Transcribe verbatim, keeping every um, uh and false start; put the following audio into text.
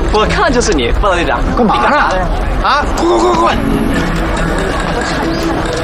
我看就是你，副大队长。 干嘛呢？啊！滚滚滚滚！